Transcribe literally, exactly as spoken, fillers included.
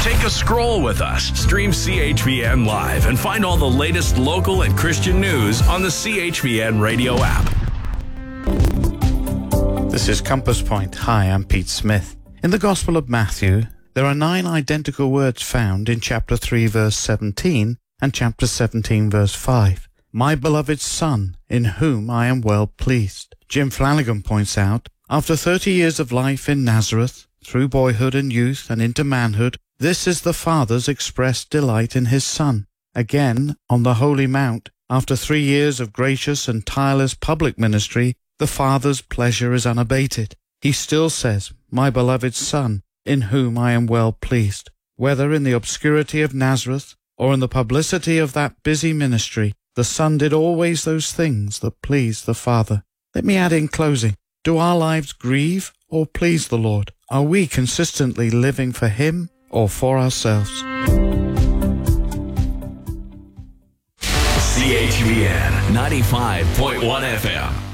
Take a stroll with us. Stream C H V N live and find all the latest local and Christian news on the C H V N radio app. This is Compass Point. Hi, I'm Pete Smith. In the Gospel of Matthew, there are nine identical words found in chapter three, verse seventeen, and chapter seventeen, verse five. My beloved Son, in whom I am well pleased. Jim Flanagan points out, after thirty years of life in Nazareth, through boyhood and youth and into manhood, this is the Father's expressed delight in his Son. Again, on the Holy Mount, after three years of gracious and tireless public ministry, the Father's pleasure is unabated. He still says, my beloved Son, in whom I am well pleased. Whether in the obscurity of Nazareth or in the publicity of that busy ministry, the Son did always those things that pleased the Father. Let me add in closing, do our lives grieve or please the Lord? Are we consistently living for Him or for ourselves? C H V N ninety-five point one F M.